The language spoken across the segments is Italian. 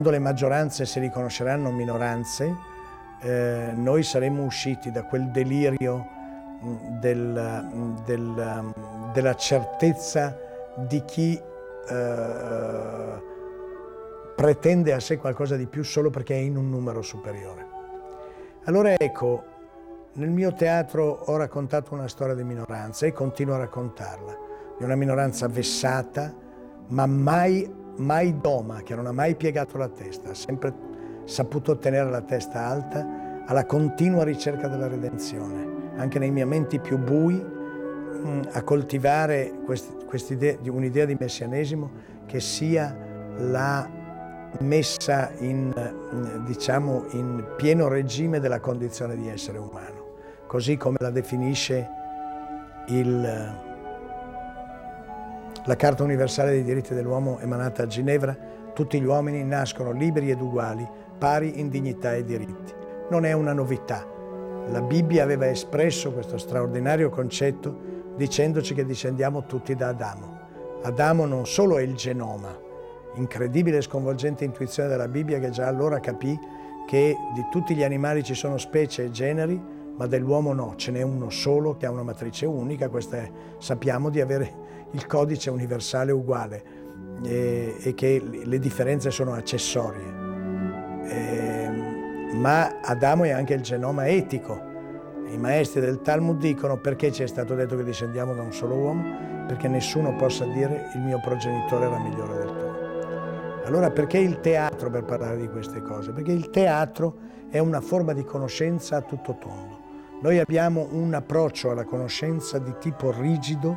Quando le maggioranze si riconosceranno minoranze, noi saremo usciti da quel delirio della certezza di chi pretende a sé qualcosa di più solo perché è in un numero superiore. Allora ecco, nel mio teatro ho raccontato una storia di minoranza e continuo a raccontarla, di una minoranza vessata, ma mai doma, che non ha mai piegato la testa, ha sempre saputo tenere la testa alta alla continua ricerca della redenzione, anche nei momenti più bui, a coltivare un'idea di messianesimo che sia la messa in pieno regime della condizione di essere umano, così come la definisce la Carta universale dei diritti dell'uomo emanata a Ginevra. Tutti gli uomini nascono liberi ed uguali, pari in dignità e diritti. Non è una novità. La Bibbia aveva espresso questo straordinario concetto dicendoci che discendiamo tutti da Adamo. Adamo non solo è il genoma, incredibile e sconvolgente intuizione della Bibbia che già allora capì che di tutti gli animali ci sono specie e generi, ma dell'uomo no, ce n'è uno solo che ha una matrice unica, sappiamo di avere il codice universale uguale e che le differenze sono accessorie. Ma Adamo è anche il genoma etico. I maestri del Talmud dicono: perché ci è stato detto che discendiamo da un solo uomo? Perché nessuno possa dire il mio progenitore era migliore del tuo. Allora perché il teatro per parlare di queste cose? Perché il teatro è una forma di conoscenza a tutto tondo. Noi abbiamo un approccio alla conoscenza di tipo rigido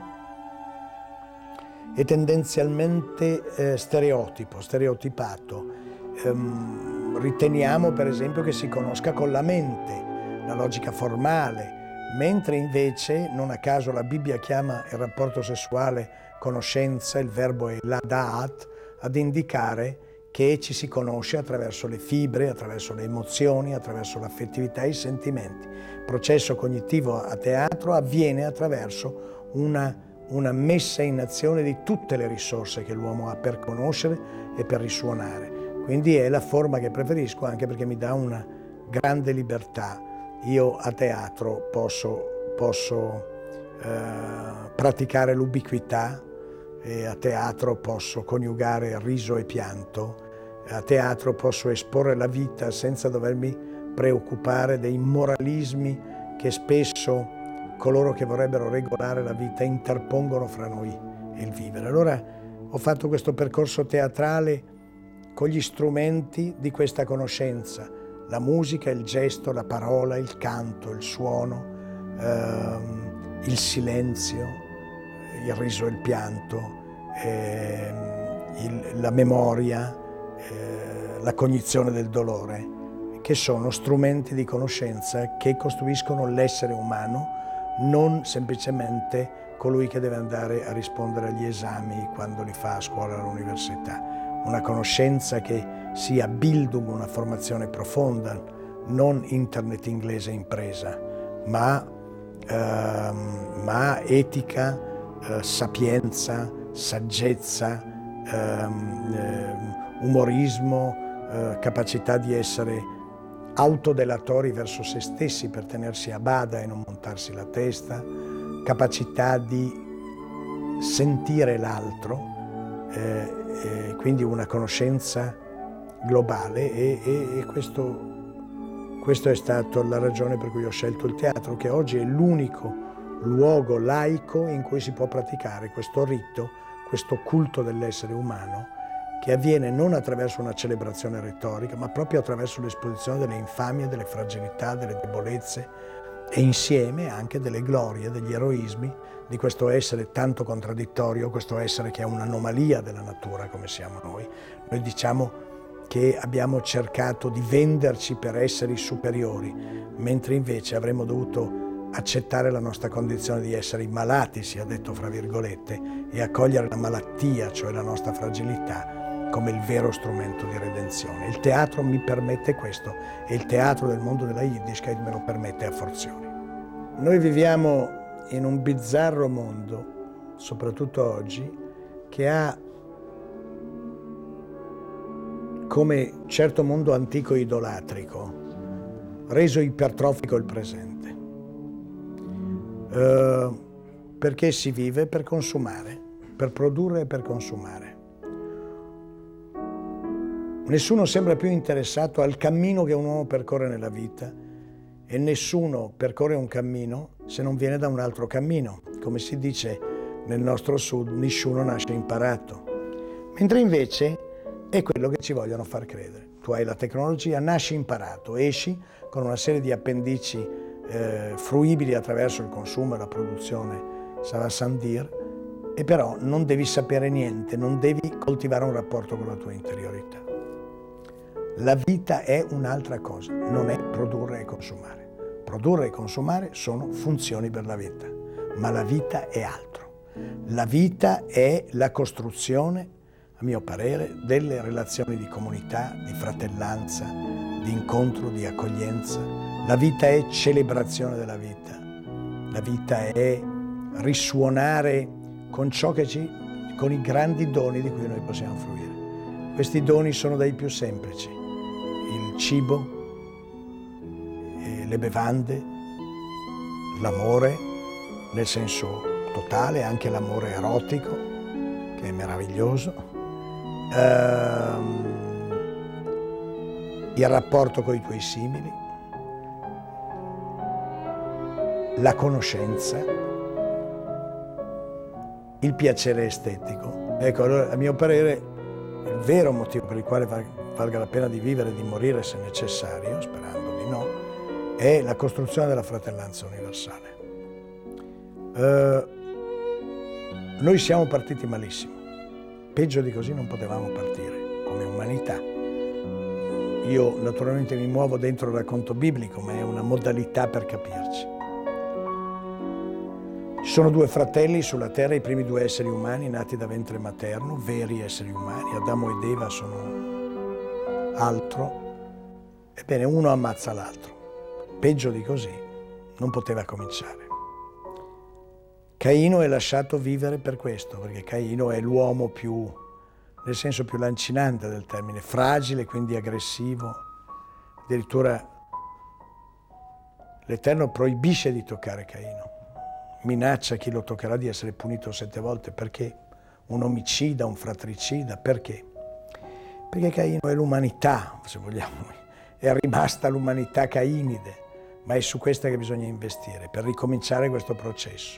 e tendenzialmente stereotipato. Riteniamo per esempio che si conosca con la mente, la logica formale, mentre invece, non a caso la Bibbia chiama il rapporto sessuale conoscenza, il verbo è ladat, ad indicare che ci si conosce attraverso le fibre, attraverso le emozioni, attraverso l'affettività e i sentimenti. Il processo cognitivo a teatro avviene attraverso una messa in azione di tutte le risorse che l'uomo ha per conoscere e per risuonare. Quindi è la forma che preferisco, anche perché mi dà una grande libertà. Io a teatro posso praticare l'ubiquità, e a teatro posso coniugare riso e pianto, a teatro posso esporre la vita senza dovermi preoccupare dei moralismi che spesso coloro che vorrebbero regolare la vita interpongono fra noi e il vivere. Allora ho fatto questo percorso teatrale con gli strumenti di questa conoscenza, la musica, il gesto, la parola, il canto, il suono, il silenzio, il riso e il pianto, la memoria, la cognizione del dolore, che sono strumenti di conoscenza che costruiscono l'essere umano, non semplicemente colui che deve andare a rispondere agli esami quando li fa a scuola o all'università. Una conoscenza che sia Bildung, una formazione profonda, non internet inglese impresa, ma etica, sapienza, saggezza, umorismo, capacità di essere autodelatori verso se stessi per tenersi a bada e non montarsi la testa, capacità di sentire l'altro, quindi una conoscenza globale e questo è stato la ragione per cui ho scelto il teatro, che oggi è l'unico luogo laico in cui si può praticare questo rito, questo culto dell'essere umano, che avviene non attraverso una celebrazione retorica, ma proprio attraverso l'esposizione delle infamie, delle fragilità, delle debolezze e insieme anche delle glorie, degli eroismi di questo essere tanto contraddittorio, questo essere che è un'anomalia della natura come siamo noi. Noi diciamo che abbiamo cercato di venderci per esseri superiori, mentre invece avremmo dovuto accettare la nostra condizione di esseri malati, sia detto fra virgolette, e accogliere la malattia, cioè la nostra fragilità, come il vero strumento di redenzione. Il teatro mi permette questo e il teatro del mondo della Yiddishkeit me lo permette a forzioni. Noi viviamo in un bizzarro mondo, soprattutto oggi, che ha come certo mondo antico idolatrico, reso ipertrofico il presente. Perché si vive per consumare, per produrre e per consumare. Nessuno sembra più interessato al cammino che un uomo percorre nella vita e nessuno percorre un cammino se non viene da un altro cammino. Come si dice nel nostro sud, nessuno nasce imparato. Mentre invece è quello che ci vogliono far credere. Tu hai la tecnologia, nasci imparato, esci con una serie di appendici fruibili attraverso il consumo e la produzione, ça va sans dire, e però non devi sapere niente, non devi coltivare un rapporto con la tua interiorità. La vita è un'altra cosa, non è produrre e consumare. Produrre e consumare sono funzioni per la vita, ma la vita è altro. La vita è la costruzione, a mio parere, delle relazioni di comunità, di fratellanza, di incontro, di accoglienza. La vita è celebrazione della vita. La vita è risuonare con ciò che con i grandi doni di cui noi possiamo fruire. Questi doni sono dai più semplici: il cibo, le bevande, l'amore nel senso totale, anche l'amore erotico, che è meraviglioso, il rapporto con i tuoi simili, la conoscenza, il piacere estetico. Ecco, allora, a mio parere, il vero motivo per il quale valga la pena di vivere e di morire se necessario, sperando di no, è la costruzione della fratellanza universale. Noi siamo partiti malissimo, peggio di così non potevamo partire come umanità. Io naturalmente mi muovo dentro il racconto biblico, ma è una modalità per capirci. Ci sono due fratelli sulla terra, i primi due esseri umani nati da ventre materno, veri esseri umani. Adamo ed Eva sono altro. Ebbene, uno ammazza l'altro. Peggio di così non poteva cominciare. Caino è lasciato vivere per questo, perché Caino è l'uomo più, nel senso più lancinante del termine, fragile, quindi aggressivo. Addirittura l'Eterno proibisce di toccare Caino. Minaccia chi lo toccherà di essere punito 7 volte. Perché? Un omicida, un fratricida, perché? Perché Caino è l'umanità, se vogliamo, è rimasta l'umanità cainide, ma è su questa che bisogna investire per ricominciare questo processo.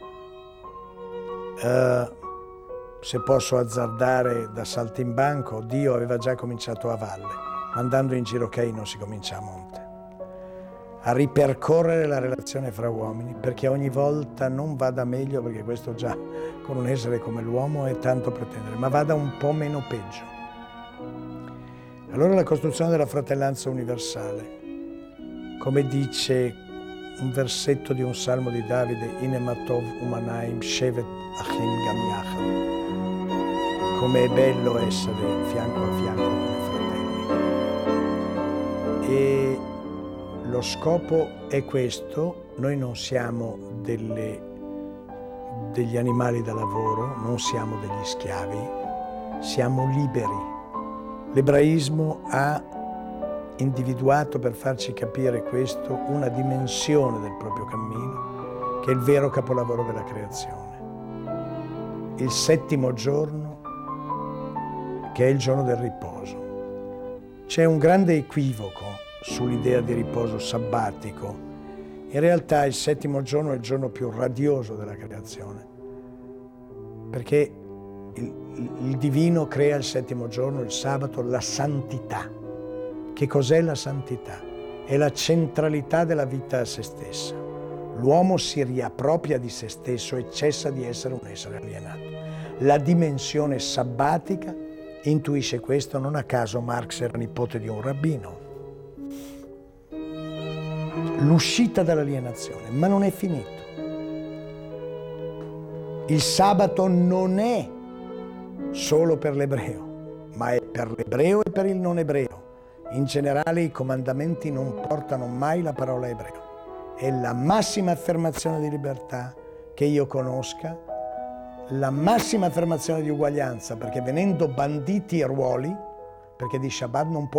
Se posso azzardare da saltimbanco, Dio aveva già cominciato a valle, mandando in giro Caino si comincia a monte. A ripercorrere la relazione fra uomini, perché ogni volta non vada meglio, perché questo già con un essere come l'uomo è tanto pretendere, ma vada un po' meno peggio. Allora la costruzione della fratellanza universale, come dice un versetto di un salmo di Davide, Inematov umanaim shevet achim gam yachad, come è bello essere fianco a fianco come fratelli. E lo scopo è questo: noi non siamo degli animali da lavoro, non siamo degli schiavi, siamo liberi. L'ebraismo ha individuato per farci capire questo una dimensione del proprio cammino che è il vero capolavoro della creazione. Il 7° giorno, che è il giorno del riposo. C'è un grande equivoco sull'idea di riposo sabbatico. In realtà il 7° giorno è il giorno più radioso della creazione, perché il divino crea il 7° giorno, il sabato, la santità. Che cos'è la santità? È la centralità della vita a se stessa. L'uomo si riappropria di se stesso e cessa di essere un essere alienato. La dimensione sabbatica intuisce questo, non a caso Marx era nipote di un rabbino. L'uscita dall'alienazione, ma non è finito. Il sabato non è solo per l'ebreo, ma è per l'ebreo e per il non ebreo. In generale i comandamenti non portano mai la parola ebreo. È la massima affermazione di libertà che io conosca, la massima affermazione di uguaglianza, perché venendo banditi i ruoli, perché di Shabbat non può